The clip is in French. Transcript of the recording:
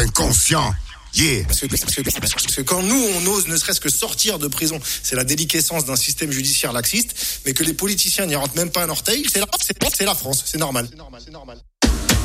inconscient. Yeah. Parce que quand nous, on ose ne serait-ce que sortir de prison, c'est la déliquescence d'un système judiciaire laxiste, mais que les politiciens n'y rentrent même pas un orteil, c'est la France, c'est normal.